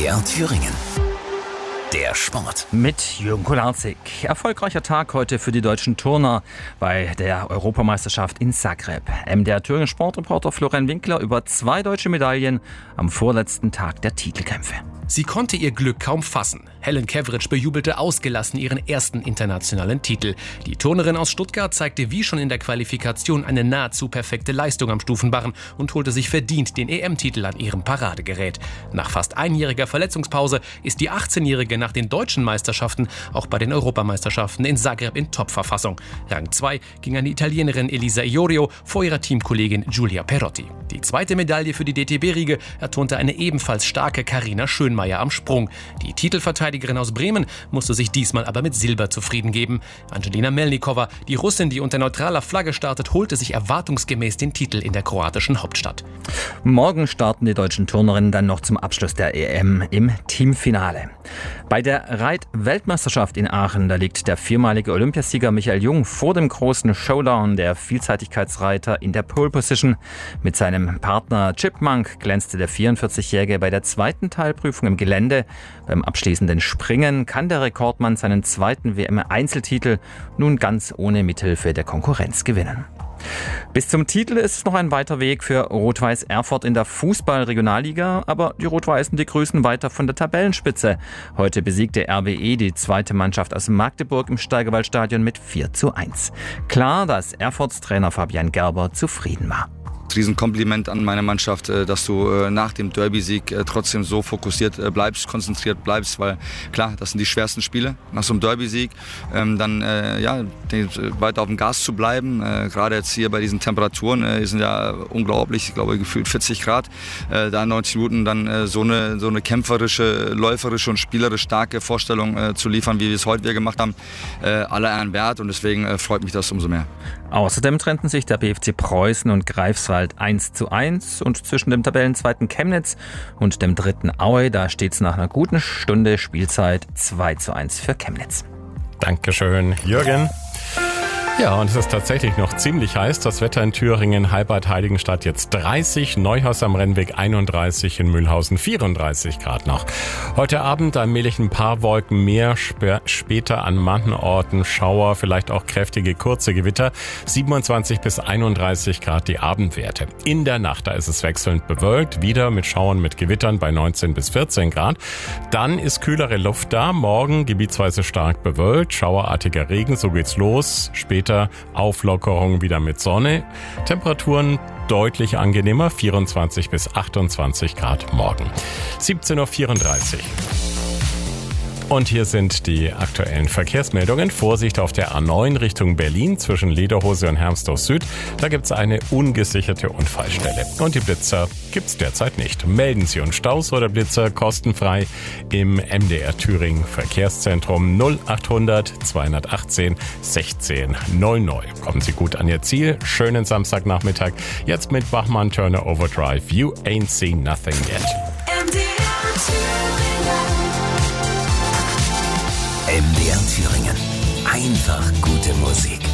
MDR Thüringen. Der Sport. Mit Jürgen Kolarczyk. Erfolgreicher Tag heute für die deutschen Turner bei der Europameisterschaft in Zagreb. MDR Thüringen Sportreporter Florian Winkler über 2 deutsche Medaillen am vorletzten Tag der Titelkämpfe. Sie konnte ihr Glück kaum fassen. Helen Kevric bejubelte ausgelassen ihren ersten internationalen Titel. Die Turnerin aus Stuttgart zeigte wie schon in der Qualifikation eine nahezu perfekte Leistung am Stufenbarren und holte sich verdient den EM-Titel an ihrem Paradegerät. Nach fast einjähriger Verletzungspause ist die 18-Jährige nach den deutschen Meisterschaften auch bei den Europameisterschaften in Zagreb in Top-Verfassung. Rang 2 ging an die Italienerin Elisa Iorio vor ihrer Teamkollegin Giulia Perotti. Die zweite Medaille für die DTB-Riege erturnte eine ebenfalls starke Carina Schönmeier am Sprung. Die Titelverteidigerin aus Bremen musste sich diesmal aber mit Silber zufrieden geben. Angelina Melnikova, die Russin, die unter neutraler Flagge startet, holte sich erwartungsgemäß den Titel in der kroatischen Hauptstadt. Morgen starten die deutschen Turnerinnen dann noch zum Abschluss der EM im Teamfinale. Bei der Reit-Weltmeisterschaft in Aachen, da liegt der viermalige Olympiasieger Michael Jung vor dem großen Showdown der Vielseitigkeitsreiter in der Pole Position. Mit seinem Partner Chipmunk glänzte der 44-Jährige bei der zweiten Teilprüfung im Gelände. Beim abschließenden Springen kann der Rekordmann seinen zweiten WM-Einzeltitel nun ganz ohne Mithilfe der Konkurrenz gewinnen. Bis zum Titel ist es noch ein weiter Weg für Rot-Weiß Erfurt in der Fußball-Regionalliga, aber die Rot-Weißen, die grüßen weiter von der Tabellenspitze. Heute besiegte RWE die zweite Mannschaft aus Magdeburg im Steigerwaldstadion mit 4:1. Klar, dass Erfurts Trainer Fabian Gerber zufrieden war. Riesenkompliment an meine Mannschaft, dass du nach dem Derby-Sieg trotzdem so fokussiert bleibst, konzentriert bleibst, weil klar, das sind die schwersten Spiele nach so einem Derby-Sieg, dann weiter auf dem Gas zu bleiben, gerade jetzt hier bei diesen Temperaturen, die sind ja unglaublich, ich glaube gefühlt 40 Grad, da in 90 Minuten dann so eine kämpferische, läuferische und spielerisch starke Vorstellung zu liefern, wie wir es heute wieder gemacht haben, aller Ehren wert und deswegen freut mich das umso mehr. Außerdem trennten sich der BFC Preußen und Greifswald 1:1 und zwischen dem Tabellenzweiten Chemnitz und dem dritten Aue, da steht es nach einer guten Stunde Spielzeit 2:1 für Chemnitz. Dankeschön, Jürgen. Ja, und es ist tatsächlich noch ziemlich heiß. Das Wetter in Thüringen, Halbert, Heiligenstadt jetzt 30, Neuhaus am Rennweg 31, in Mühlhausen 34 Grad noch. Heute Abend allmählich ein paar Wolken mehr, später an manchen Orten Schauer, vielleicht auch kräftige kurze Gewitter, 27 bis 31 Grad die Abendwerte. In der Nacht, da ist es wechselnd bewölkt, wieder mit Schauern mit Gewittern bei 19 bis 14 Grad. Dann ist kühlere Luft da, morgen gebietsweise stark bewölkt, schauerartiger Regen, so geht's los, später Auflockerung wieder mit Sonne. Temperaturen deutlich angenehmer, 24 bis 28 Grad morgen. 17:34 Uhr. Und hier sind die aktuellen Verkehrsmeldungen. Vorsicht auf der A9 Richtung Berlin zwischen Lederhose und Hermsdorf Süd. Da gibt es eine ungesicherte Unfallstelle. Und die Blitzer gibt es derzeit nicht. Melden Sie uns Staus oder Blitzer kostenfrei im MDR Thüringen Verkehrszentrum 0800 218 1600. Kommen Sie gut an Ihr Ziel. Schönen Samstagnachmittag. Jetzt mit Bachmann Turner Overdrive. You ain't seen nothing yet. MDR Thüringen. Einfach gute Musik.